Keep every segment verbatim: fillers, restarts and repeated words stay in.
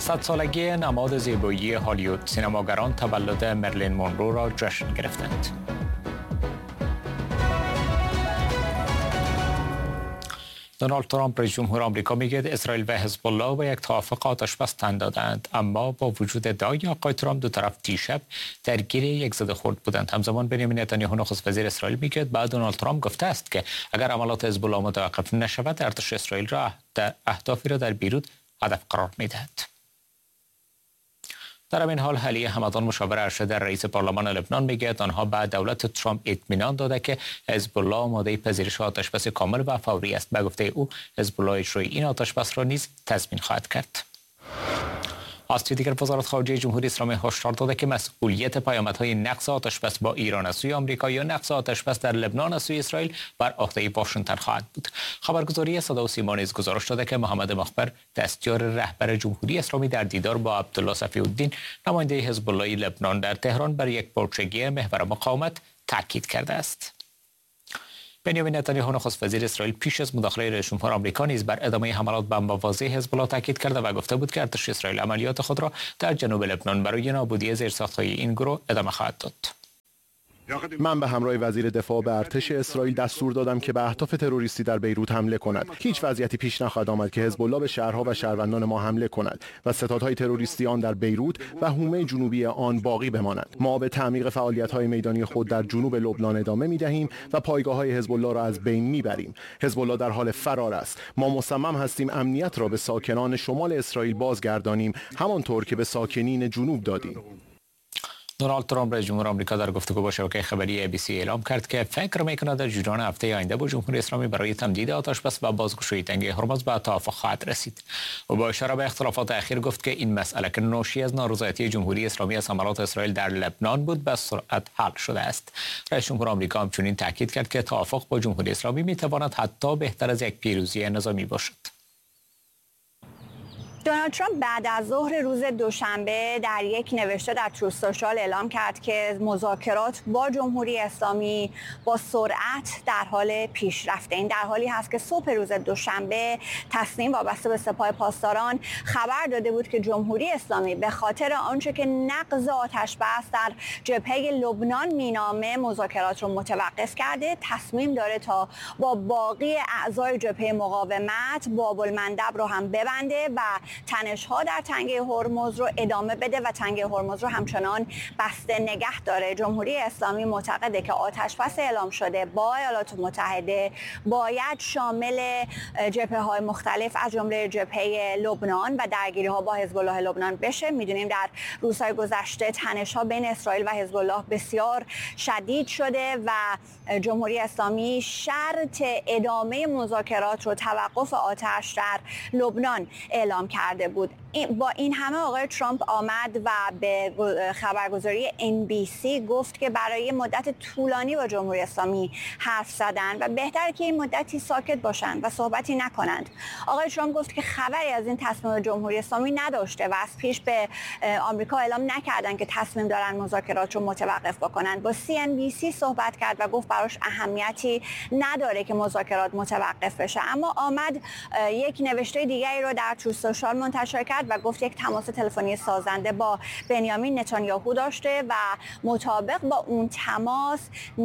صد سالگی نماد زیبایی هالیوود، سینماگران تولد مرلین مونرو را جشن گرفتند. دونالد ترامپ رئیس جمهور آمریکا میگه اسرائیل و حزب الله به یک توافق آتشبس تن دادند، اما با وجود ادعای آقای ترامپ دو طرف دیشب درگیر یک زده خورد بودند. همزمان بنیامین نتانیاهو نخست وزیر اسرائیل میگه بعد دونالد ترامپ گفته است که اگر عملات حزب الله متوقف نشود، ارتش اسرائیل را در اهدافی را در بیروت هدف قرار میدهد. در همین حال علی همدان مشاور ارشد رئیس پارلمان لبنان میگه آنها بعد دولت ترامپ اطمینان داده که حزب الله آماده پذیرش آتشبس کامل و فوری است. به گفته او حزب الله اجرای این آتشبس را نیز تضمین خواهد کرد. از سوی دیگر وزارت خارجه جمهوری اسلامی هشدار داده که مسئولیت پیامدهای نقض آتشبس با ایران از سوی آمریکا یا نقض آتشبس در لبنان از سوی اسرائیل بر عهده واشنگتن خواهد بود. خبرگزاری صدا و سیما نیز گزارش داده که محمد مخبر دستیار رهبر جمهوری اسلامی در دیدار با عبدالله صفی الدین نماینده حزب الله لبنان در تهران بر یک پرچگی محور مقاومت تاکید کرده است. بنیامین نتانیاهو نخست وزیر اسرائیل پیش از مداخله رئیس جمهور آمریکا نیز بر ادامه حملات به مواضع حزب الله تاکید کرده و گفته بود که ارتش اسرائیل عملیات خود را در جنوب لبنان برای نابودی زیرساخت‌های این گروه ادامه خواهد داد. من به همراه وزیر دفاع به ارتش اسرائیل دستور دادم که به اهداف تروریستی در بیروت حمله کند. هیچ وضعیتی پیش نخواهد آمد که حزب الله به شهرها و شهروندان ما حمله کند و ستادهای تروریستی آن در بیروت و حومه جنوبی آن باقی بمانند. ما به تعمیق فعالیت‌های میدانی خود در جنوب لبنان ادامه می‌دهیم و پایگاه‌های حزب الله را از بین می‌بریم. حزب الله در حال فرار است. ما مصمم هستیم امنیت را به ساکنان شمال اسرائیل بازگردانیم، همانطور که به ساکنین جنوب دادیم. دونالد ترامپ رئیس جمهور آمریکا در گفتگو با شبکه خبری ای بی سی اعلام کرد که فکر می‌کند در جریان هفته آینده با جمهوری اسلامی برای تمدید آتشبس و بازگشایی تنگه هرمز به توافق خواهد رسید. او با اشاره به اختلافات اخیر گفت که این مسئله که ناشی از نارضایتی جمهوری اسلامی از حملات اسرائیل در لبنان بود به سرعت حل شده است. رئیس جمهور آمریکا همچنین تاکید کرد که توافق با جمهوری اسلامی می‌تواند حتی بهتر از یک پیروزی نظامی باشد. دونالد ترامپ بعد از ظهر روز دوشنبه در یک نوشته در تروث سوشال اعلام کرد که مذاکرات با جمهوری اسلامی با سرعت در حال پیشرفته. این در حالی هست که صبح روز دوشنبه تصمیم وابسته به سپاه پاسداران خبر داده بود که جمهوری اسلامی به خاطر آنچه که نقض آتشبس در جبهه لبنان مینامه مذاکرات رو متوقف کرده، تصمیم داره تا با باقی اعضای جبهه مقاومت باب المندب رو هم ببنده و تنش‌ها در تنگه هرمز رو ادامه بده و تنگه هرمز رو همچنان بسته نگه داره. جمهوری اسلامی معتقده که آتشبس اعلام شده با ایالات متحده باید شامل جبهه‌های مختلف از جمله جبهه لبنان و درگیری‌ها با حزب الله لبنان بشه. می‌دونیم در روزهای گذشته تنش‌ها بین اسرائیل و حزب الله بسیار شدید شده و جمهوری اسلامی شرط ادامه مذاکرات رو توقف آتش در لبنان اعلام کرده بود. با این همه آقای ترامپ آمد و به خبرگزاری ان بی سی گفت که برای مدت طولانی با جمهوری اسلامی حرف زدن و بهتره که این مدتی ساکت باشن و صحبتی نکنند. آقای ترامپ گفت که خبری از این تصمیم جمهوری اسلامی نداشته و از پیش به آمریکا اعلام نکردن که تصمیم دارن مذاکرات رو متوقف بکنن. با سی ان بی سی صحبت کرد و گفت براش اهمیتی نداره که مذاکرات متوقف بشه، اما آمد یک نوشته دیگری رو در تروث سوشال منتشر کرد و گفت یک تماس تلفنی سازنده با بنیامین نتانیاهو داشته و مطابق با اون تماس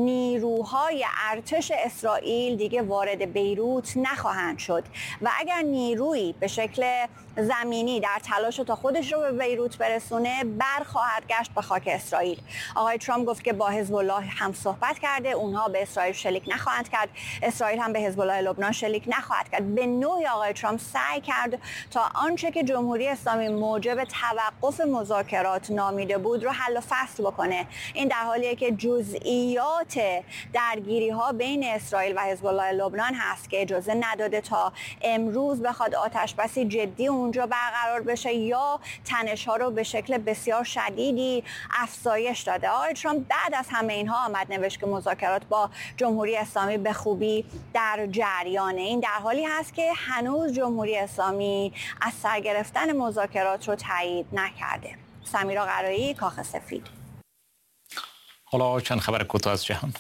نیروهای ارتش اسرائیل دیگه وارد بیروت نخواهند شد و اگر نیرویی به شکل زمینی در تلاش تا خودش رو به بیروت برسونه برخواهد گشت به خاک اسرائیل. آقای ترامپ گفت که با حزب الله هم صحبت کرده، اونها به اسرائیل شلیک نخواهند کرد، اسرائیل هم به حزب الله لبنان شلیک نخواهد کرد. به نوعی آقای ترامپ سعی کرد تا آنچه که جمهوری اسلامی موجب توقف مذاکرات نامیده بود رو حل و فصل بکنه. این در حالیه که جزئیات درگیری ها بین اسرائیل و حزب الله لبنان هست که اجازه نداده تا امروز بخواد آتشبسی جدی اونجا برقرار بشه یا تنش ها رو به شکل بسیار شدیدی افزایش داده. آقای ترامپ بعد از همه اینها آمد نوشت که مذاکرات با جمهوری اسلامی به خوبی در جریانه. این در حالی هست که هنوز جمهوری اسلامی از سر گرفتن مذاکرات رو تایید نکرده. سمیرا قرایی، کاخ سفید. حالا چند خبر کوتاه از جهان.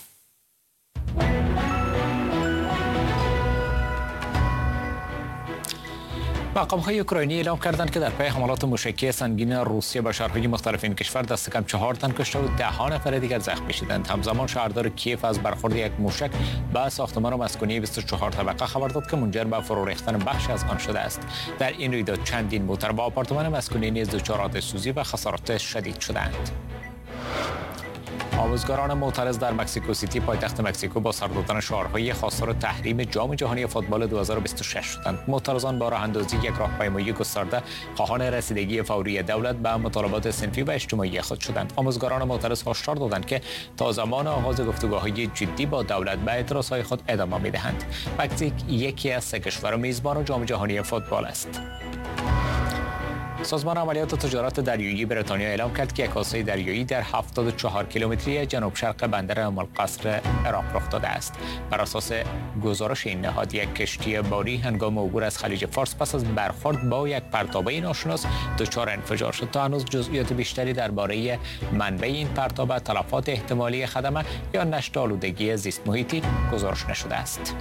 مقام‌های اوکراینی اعلام کردند که در پی حملات موشکی سنگین روسیه به شهرهای مختلف این کشور دست کم چهار تن کشته و ده ها نفر دیگر زخمی شدند. همزمان شهردار کیف از برخورد یک موشک به ساختمان مسکونی بیست و چهار طبقه خبر داد که منجر به فرو ریختن بخشی از آن شده است. در این رویداد چندین موتر و آپارتمان مسکونی نیز دچار آتش سوزی و خسارات شدید شدند. آموزگاران معترض در مکزیکو سیتی پایتخت مکزیکو با سر دادن شعارهای خواستار تحریم جام جهانی فوتبال دو هزار و بیست و شش شدند. معترضان با راه اندازی یک راهپیمایی گسترده خواهان رسیدگی فوری دولت به مطالبات صنفی و اجتماعی خود شدند. آموزگاران معترض هشدار دادند که تا زمان آغاز گفتگوهای جدی با دولت به اعتراضهای خود ادامه می‌دهند. مکزیک یکی از سه کشور میزبان جام جهانی فوتبال است. سازمان عملیات و تجارت دریایی بریتانیا اعلام کرد که یک حادثه دریایی در هفتاد و چهار کیلومتری جنوب شرق بندر ام القصر عراق رخ داده است. بر اساس گزارش این نهاد یک کشتی باری هنگام عبور از خلیج فارس پس از برخورد با یک پرتابه ناشناس دچار انفجار شد. تا هنوز جزئیات بیشتری درباره منبع این پرتابه، تلفات احتمالی خدمه یا نشت آلودگی زیست محیطی گزارش نشده است.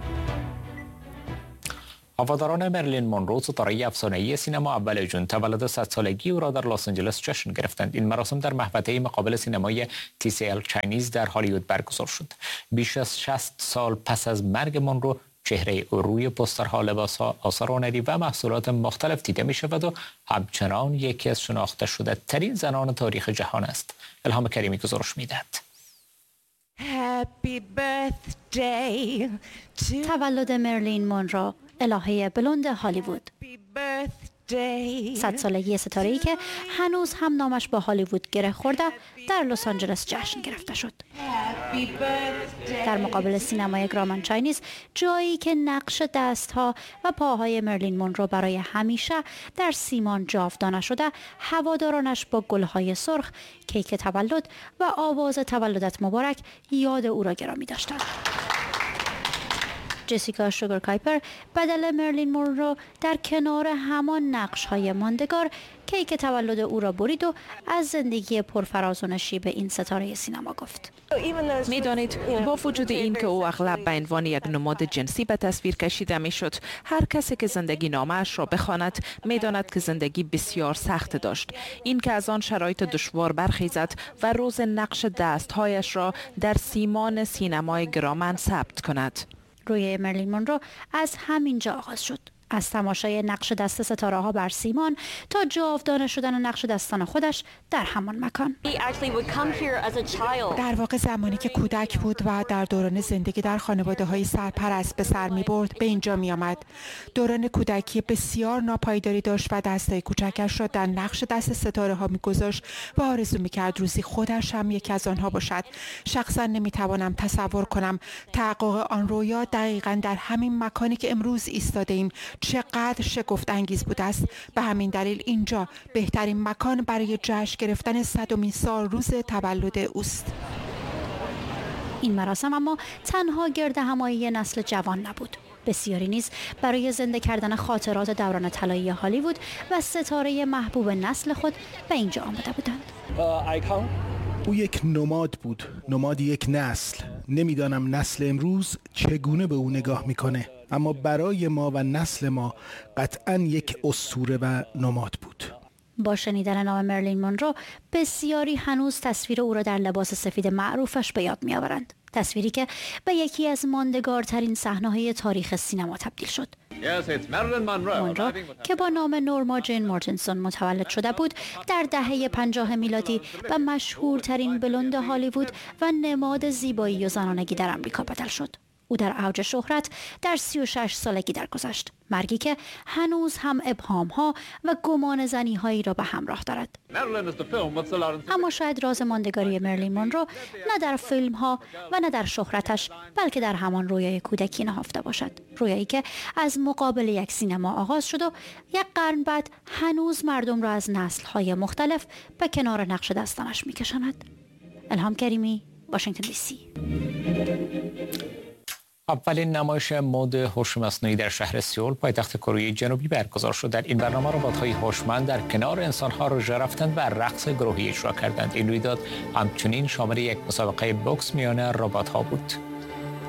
هواداران مرلین مونرو ستاره افسانه‌ای سینما اول جون تولد صد سالگی او را در لس آنجلس جشن گرفتند. این مراسم در محوطه مقابل سینمای تی سی ال چاینیز در هالیوود برگزار شد. بیش از شصت سال پس از مرگ مونرو چهره او روی پوسترها، لباسها، آثار هنری و محصولات مختلف دیده می شود و همچنان یکی از شناخته شده ترین زنان تاریخ جهان است. الهام کریمی گزارش می‌دهد. تولد مرلین مونرو، الهه بلوند هالیوود. صد سالگی ستاره‌ای که هنوز هم نامش با هالیوود گره خورده در لس آنجلس جشن گرفته شد. در مقابل سینمای گرامان چاینیز، جایی که نقش دستها و پاهای مرلین مونرو برای همیشه در سیمان جاودانه شده، هوادارانش با گلهای سرخ، کیک تولد و آواز تولدت مبارک یاد او را گرامی داشتند. جسیکا شوگر کایپر بدل مرلین مونرو در کنار همان نقش‌های ماندگار کیک تولد او را برید و از زندگی پرفراز و نشیب این ستاره سینما گفت. می‌دانید با وجود این که او اغلب به عنوان یک نماد جنسی به تصویر کشیده می‌شد، هر کسی که زندگی نامه‌اش را بخواند می‌داند که زندگی بسیار سخت داشت. این که از آن شرایط دشوار برخیزد و روز نقش دست‌هایش را در سیمان سینمای گرامن ثبت کند. روی مرلین مونرو از همینجا آغاز شد. از تماشای نقش دست ستاره ها بر سیمان تا جاودانه شدن نقش دستان خودش در همان مکان. در واقع زمانی که کودک بود و در دوران زندگی در خانواده های سرپرست به سر می برد به اینجا می آمد. دوران کودکی بسیار ناپایداری داشت و دستای کوچکش را در نقش دست ستاره ها می گذاشت و آرزو می کرد روزی خودش هم یکی از آنها باشد. شخصا نمی توانم تصور کنم تحقق آن رویا دقیقاً در همین مکانی که امروز ایستاده ایم چقدر شگفت انگیز بوده است. به همین دلیل اینجا بهترین مکان برای جشن گرفتن صدمین سال روز تولد اوست. این مراسم اما تنها گرد همایی نسل جوان نبود. بسیاری نیز برای زنده کردن خاطرات دوران طلایی هالیوود و ستاره محبوب نسل خود به اینجا آمده بودند. او یک نماد بود، نماد یک نسل. نمیدانم نسل امروز چگونه به او نگاه میکنه، اما برای ما و نسل ما قطعاً یک اسطوره و نماد بود. با شنیدن نام مرلین مونرو بسیاری هنوز تصویر او را در لباس سفید معروفش به یاد می‌آورند. تصویری که به یکی از ماندگارترین صحنه‌های تاریخ سینما تبدیل شد. مونرو که با نام نورما جین مورتنسون متولد شده بود، در دهه پنجاه میلادی و مشهورترین بلوند هالیوود و نماد زیبایی و زنانگی در آمریکا بدل شد. او در اوج شهرت در سی و شش سالگی درگذشت، مرگی که هنوز هم ابهام‌ها و گمان زنی‌هایی را به همراه دارد. اما شاید راز ماندگاری مرلین مونرو نه در فیلم‌ها و نه در شهرتش، بلکه در همان رویای کودکی نهفته باشد. رویایی که از مقابل یک سینما آغاز شد و یک قرن بعد هنوز مردم را از نسل‌های مختلف به کنار نقش دستانش می‌کشاند. الهام کریمی، واشنگتن دی سی. اولین نمایش مد هوش مصنوعی در شهر سئول پایتخت کره جنوبی برگزار شد. در این برنامه ربات‌های هوشمند در کنار انسان‌ها را رفتند و رقص گروهی اجرا کردند. این رویداد همچنین شامل یک مسابقه بوکس میان ربات‌ها بود.